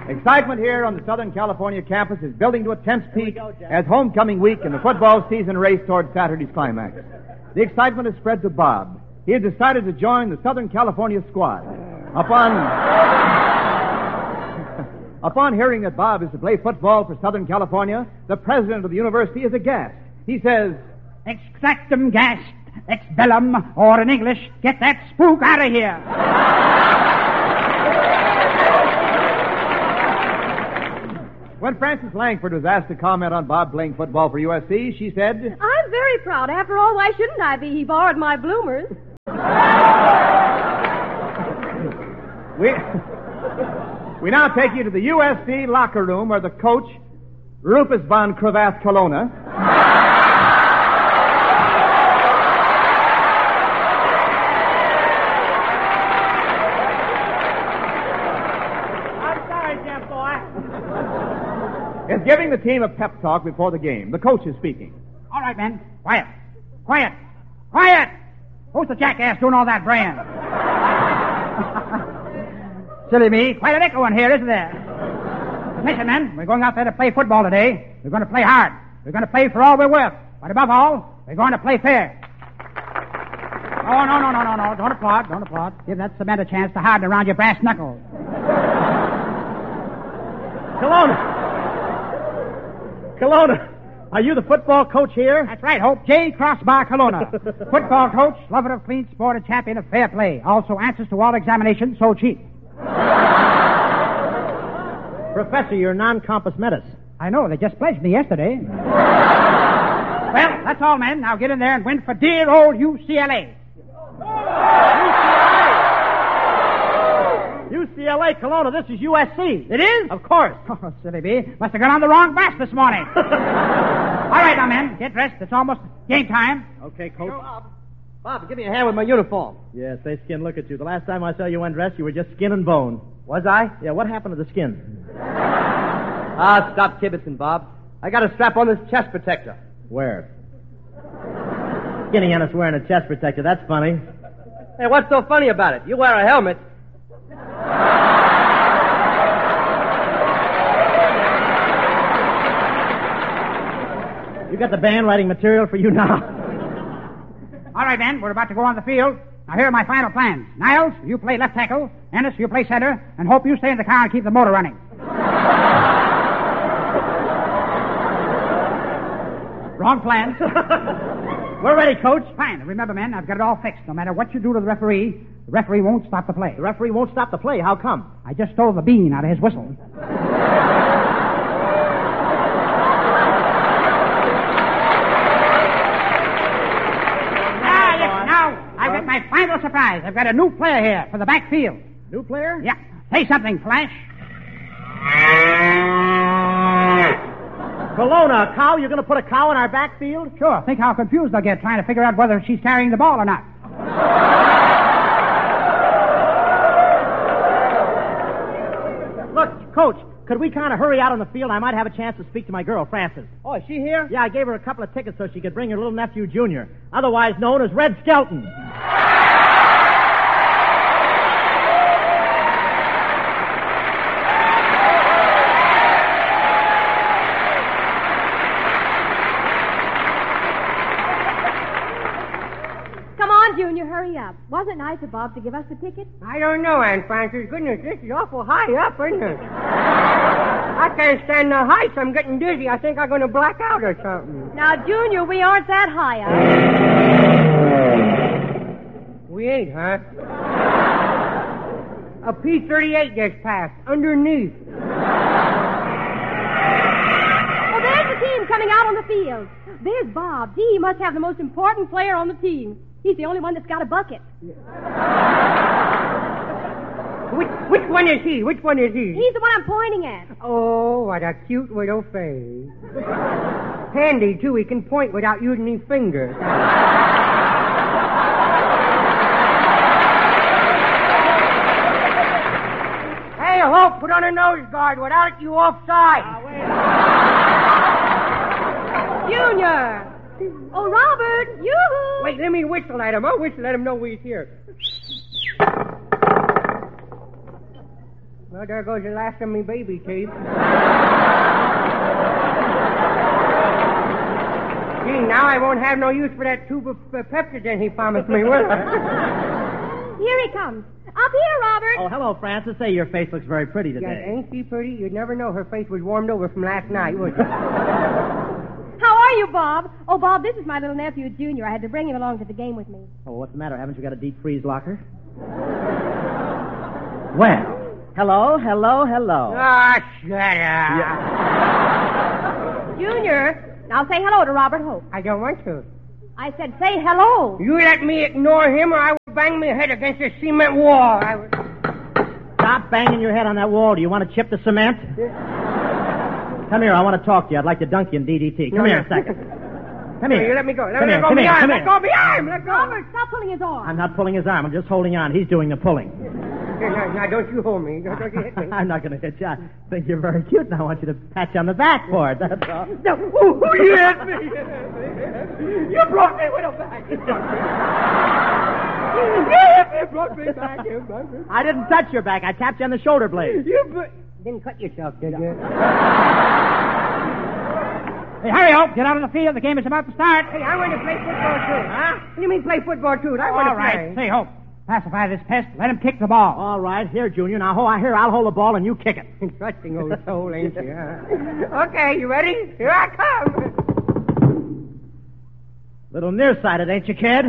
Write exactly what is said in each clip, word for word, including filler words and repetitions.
Excitement here on the Southern California campus is building to a tense peak as homecoming week and the football season race toward Saturday's climax. The excitement has spread to Bob. He has decided to join the Southern California squad. Upon upon hearing that Bob is to play football for Southern California, the president of the university is aghast. He says, "Extractum gast, expellum, or in English, get that spook out of here." When Frances Langford was asked to comment on Bob playing football for U S C, she said, "I'm very proud. After all, why shouldn't I be? He borrowed my bloomers." we, we now take you to the U S C locker room where the coach, Rufus von Crevasse Colonna, is giving the team a pep talk before the game. The coach is speaking. All right, men. Quiet. Quiet. Quiet! Who's the jackass doing all that braying? Silly me. Quite an echo in here, isn't there? Listen, men. We're going out there to play football today. We're going to play hard. We're going to play for all we're worth. But above all, we're going to play fair. Oh, no, no, no, no, no. Don't applaud. Don't applaud. Give that cement a chance to harden around your brass knuckles. Colonna! Colonna, are you the football coach here? That's right, Hope. J. Crossbar Colonna. Football coach, lover of clean sport, and champion of fair play. Also answers to all examinations, so cheap. Professor, you're non-compass metis. I know, they just pledged me yesterday. Well, that's all, men. Now get in there and win for dear old U C L A. U C L A, Colonna, this is U S C. It is? Of course. Oh, silly bee. Must have got on the wrong bus this morning. All right, now, men. Get dressed. It's almost game time. Okay, Coach. Bob. Bob, give me a hand with my uniform. Yes, they skin look at you. The last time I saw you undressed, you were just skin and bone. Was I? Yeah, what happened to the skin? Ah, stop kibitzing, Bob. I got to strap on this chest protector. Where? Skinny Ennis wearing a chest protector. That's funny. Hey, what's so funny about it? You wear a helmet. You got the band writing material for you now. All right, men. We're about to go on the field. Now, here are my final plans. Niles, you play left tackle. Ennis, you play center. And Hope, you stay in the car and keep the motor running. Wrong plans. We're ready, Coach. Fine. Remember, men, I've got it all fixed. No matter what you do to the referee, the referee won't stop the play. The referee won't stop the play. How come? I just stole the bean out of his whistle. now, look, now, I've got my final surprise. I've got a new player here for the backfield. New player? Yeah. Say something, Flash. Colonna, a cow? You're going to put a cow in our backfield? Sure. Think how confused they'll get trying to figure out whether she's carrying the ball or not. Look, Coach, could we kind of hurry out on the field? I might have a chance to speak to my girl, Frances. Oh, is she here? Yeah, I gave her a couple of tickets so she could bring her little nephew, Junior, otherwise known as Red Skelton. Junior, hurry up. Wasn't it nice of Bob to give us the ticket? I don't know, Aunt Frances. Goodness, this is awful high up, isn't it? I can't stand the heights. I'm getting dizzy. I think I'm going to black out or something. Now, Junior, we aren't that high up. We ain't, huh? A P thirty-eight just passed, underneath. Well, there's the team coming out on the field. There's Bob. Gee, he must have the most important player on the team. He's the only one that's got a bucket. Which, which one is he? Which one is he? He's the one I'm pointing at. Oh, what a cute little face. Handy, too. He can point without using his fingers. Hey, Hope, put on a nose guard. Without it, you offside. Uh, Junior. Oh, Robert, yoo-hoo! Wait, let me whistle at him. I'll whistle at him know he's here. Well, there goes the last of me baby teeth. Gee, now I won't have no use for that tube of uh, Pepsodent he promised me, will I? Here he comes. Up here, Robert. Oh, hello, Francis. Say, your face looks very pretty Yes, today. ain't she pretty? You'd never know her face was warmed over from last night, would you? How are you, Bob? Oh, Bob, this is my little nephew, Junior. I had to bring him along to the game with me. Oh, what's the matter? Haven't you got a deep freeze locker? Well, hello, hello, hello. Ah, shut up. Junior, now say hello to Robert Hope. I don't want to. I said say hello. You let me ignore him or I will bang my head against the cement wall. I will... Stop banging your head on that wall. Do you want to chip the cement? Come here. I want to talk to you. I'd like to dunk you in D D T. Come No, here no. a second. Come No, here. you let me go. Let Come me here, let go come of here, my arm. come Let here. go of my arm. Let go. Robert, stop pulling his arm. I'm not pulling his arm. I'm just holding on. He's doing the pulling. Now, now, don't you hold me. Don't, don't you hit me. I'm not going to hit you. I think you're very cute, and I want you to pat you on the back for it. That's all. No, ooh, ooh, you hit me. You brought me with a back. You hit me, brought me back. You brought me. I didn't touch your back. I tapped you on the shoulder blade. You br- didn't cut yourself, did you? Hey, hurry up. Get out of the field. The game is about to start. Hey, I want to play football too. Huh? What do you mean play football too? I want to All right. play. Say, Hope, pacify this pest. Let him kick the ball. All right. Here, Junior. Now, ho, here, I'll hold the ball, and you kick it. Trusting old soul, ain't you? Huh? Okay, you ready? Here I come. Little nearsighted, ain't you, kid?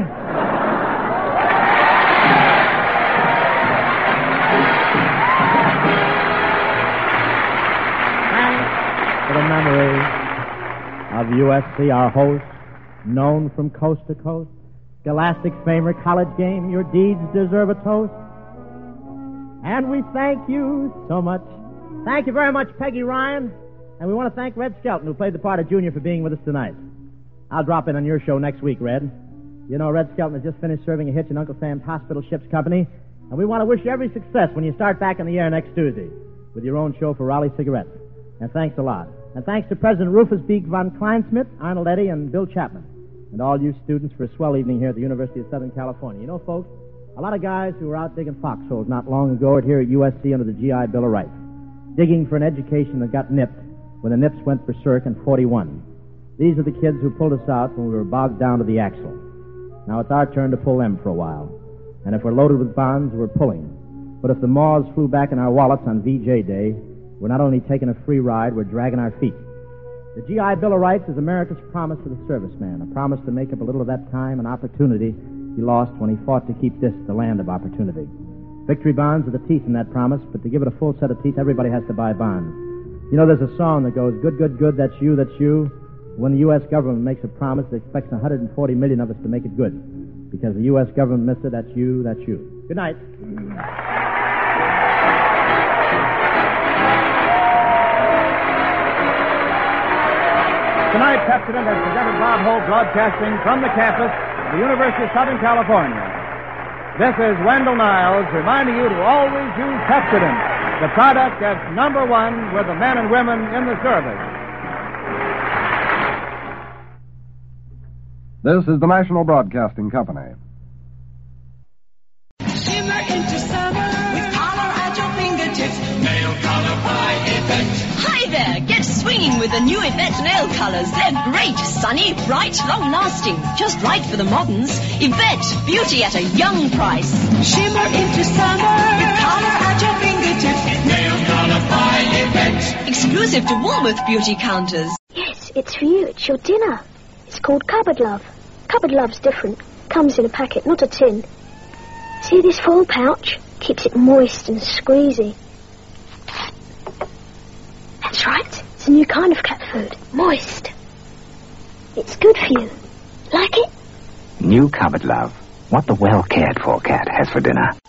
For the memory of U S C, our host, known from coast to coast, Scholastic Famer College Game, your deeds deserve a toast. And we thank you so much. Thank you very much, Peggy Ryan. And we want to thank Red Skelton, who played the part of Junior, for being with us tonight. I'll drop in on your show next week, Red. You know, Red Skelton has just finished serving a hitch in Uncle Sam's Hospital Ships Company, and we want to wish you every success when you start back in the air next Tuesday with your own show for Raleigh Cigarettes. And thanks a lot. And thanks to President Rufus B. von Kleinsmith, Arnold Eddy, and Bill Chapman, and all you students for a swell evening here at the University of Southern California. You know, folks, a lot of guys who were out digging foxholes not long ago are here at U S C under the G I Bill of Rights, digging for an education that got nipped when the nips went berserk in forty-one. These are the kids who pulled us out when we were bogged down to the axle. Now it's our turn to pull them for a while. And if we're loaded with bonds, we're pulling. But if the maws flew back in our wallets on V J Day, we're not only taking a free ride, we're dragging our feet. The G I Bill of Rights is America's promise to the serviceman, a promise to make up a little of that time and opportunity he lost when he fought to keep this the land of opportunity. Victory bonds are the teeth in that promise, but to give it a full set of teeth, everybody has to buy bonds. You know, there's a song that goes, good, good, good, that's you, that's you. When the U S government makes a promise, it expects one hundred forty million of us to make it good. Because the U S government missed it, that's you, that's you. Good night. Tonight, Pepsodent has presented Bob Hope broadcasting from the campus of the University of Southern California. This is Wendell Niles reminding you to always use Pepsodent, the product that's number one with the men and women in the service. This is the National Broadcasting Company. Shimmer into summer with collar at your fingertips. Nail color by Yvette. Hi there, get swinging with the new Yvette nail colors. They're great, sunny, bright, long-lasting, just right for the moderns. Yvette, beauty at a young price. Shimmer into summer with collar at your fingertips. Nail color by Yvette. Exclusive to Woolworth beauty counters. Yes, it's for you. It's your dinner. It's called Cupboard Love. Cupboard Love's different. Comes in a packet, not a tin. See this foil pouch? Keeps it moist and squeezy. That's right. It's a new kind of cat food. Moist. It's good for you. Like it? New Cupboard Love. What the well-cared-for cat has for dinner.